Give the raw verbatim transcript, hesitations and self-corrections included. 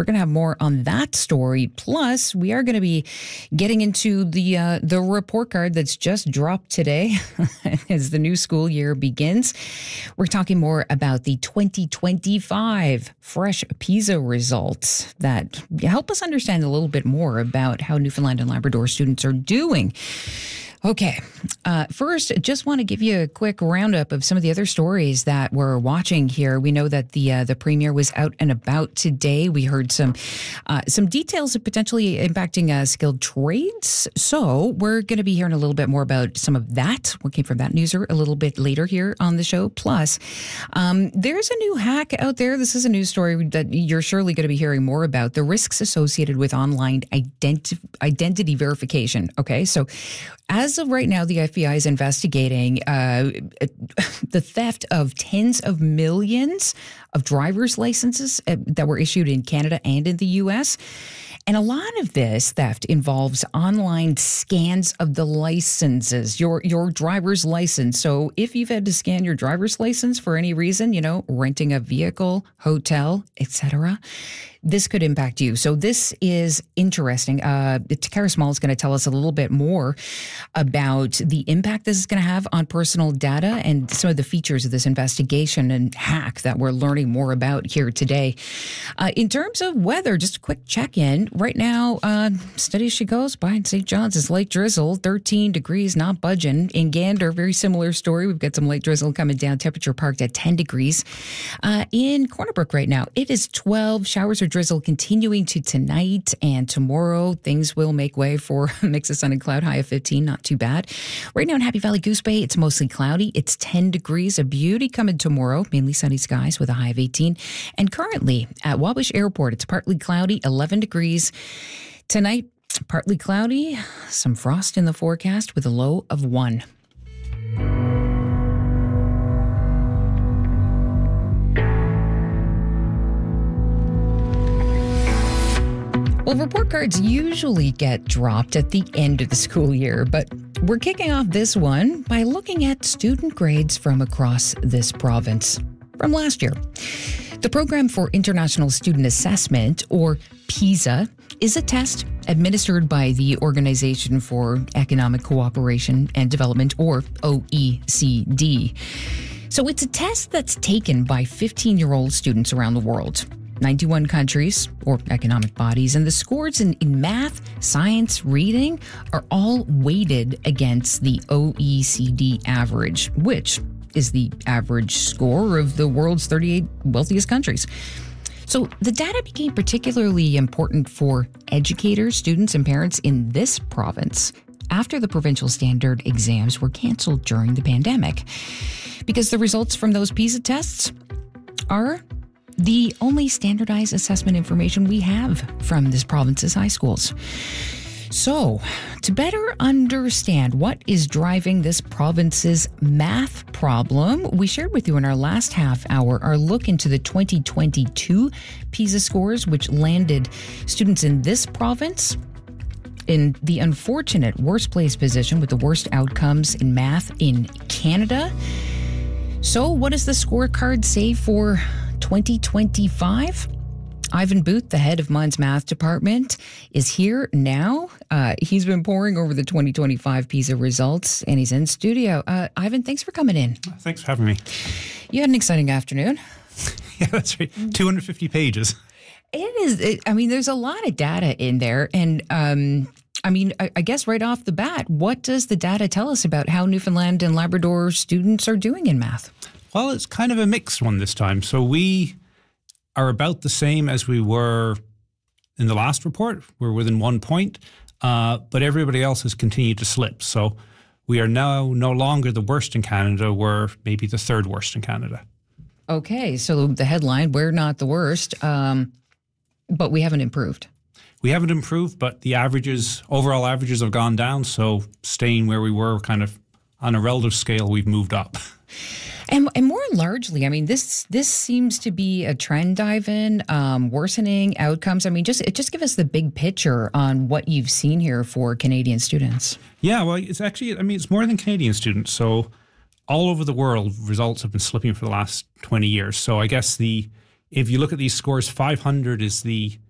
We're going to have more on that story. Plus, we are going to be getting into the uh, the report card that's just dropped today as the new school year begins. We're talking more about the twenty twenty-five fresh PISA results that help us understand a little bit more about how Newfoundland and Labrador students are doing. Okay. Uh, first, just want to give you a quick roundup of some of the other stories that we're watching here. We know that the uh, the premier was out and about today. We heard some uh, some details of potentially impacting uh, skilled trades. So we're going to be hearing a little bit more about some of that. What came from that newser a little bit later here on the show. Plus, um, there's a new hack out there. This is a news story that you're surely going to be hearing more about. The risks associated with online identi- identity verification. Okay, so as of right now, the F B I is investigating uh, the theft of tens of millions of driver's licenses uh, that were issued in Canada and in the U S. And a lot of this theft involves online scans of the licenses, your your driver's license. So if you've had to scan your driver's license for any reason, you know, renting a vehicle, hotel, et cetera, this could impact you. So this is interesting. Uh, Takara Small is going to tell us a little bit more about the impact this is going to have on personal data and some of the features of this investigation and hack that we're learning more about here today. Uh, in terms of weather, just a quick check-in. Right now, uh, steady as she goes by in Saint John's. It's light drizzle, thirteen degrees, not budging. In Gander, very similar story. We've got some light drizzle coming down. Temperature parked at ten degrees. Uh, in Corner Brook right now, it is twelve. Showers are drizzle continuing to tonight and tomorrow. Things will make way for a mix of sun and cloud, high of fifteen, not too bad. Right now in Happy Valley Goose Bay, it's mostly cloudy. It's ten degrees, a beauty coming tomorrow, mainly sunny skies with a high of eighteen. And currently at Wabash Airport, it's partly cloudy, eleven degrees. Tonight, partly cloudy, some frost in the forecast with a low of one. Well, report cards usually get dropped at the end of the school year, but we're kicking off this one by looking at student grades from across this province from last year. The Program for International Student Assessment, or PISA, is a test administered by the Organization for Economic Cooperation and Development, or O E C D. So it's a test that's taken by fifteen-year-old students around the world. ninety-one countries or economic bodies, and the scores in, in math, science, reading are all weighted against the O E C D average, which is the average score of the world's thirty-eight wealthiest countries. So the data became particularly important for educators, students, and parents in this province after the provincial standard exams were canceled during the pandemic, because the results from those PISA tests are the only standardized assessment information we have from this province's high schools. So, to better understand what is driving this province's math problem, we shared with you in our last half hour our look into the twenty twenty-two PISA scores, which landed students in this province in the unfortunate worst place position with the worst outcomes in math in Canada. So, what does the scorecard say for twenty twenty-five? Ivan Booth, the head of Mind's math department, is here now. Uh, he's been poring over the twenty twenty-five PISA results, and he's in studio. Uh, Ivan, thanks for coming in. Thanks for having me. You had an exciting afternoon. Yeah, that's right. two hundred fifty pages. It is. It, I mean, there's a lot of data in there. And um, I mean, I, I guess right off the bat, what does the data tell us about how Newfoundland and Labrador students are doing in math? Well, it's kind of a mixed one this time. So we are about the same as we were in the last report. We're within one point, uh, but everybody else has continued to slip. So we are now no longer the worst in Canada. We're maybe the third worst in Canada. Okay, so the headline, we're not the worst, um, but we haven't improved. We haven't improved, but the averages, overall averages have gone down. So staying where we were kind of on a relative scale, we've moved up. And, and more largely, I mean, this this seems to be a trend, Ivan, um, worsening outcomes. I mean, just just give us the big picture on what you've seen here for Canadian students. Yeah, well, it's actually, I mean, it's more than Canadian students. So all over the world, results have been slipping for the last twenty years. So I guess the if you look at these scores, five hundred is the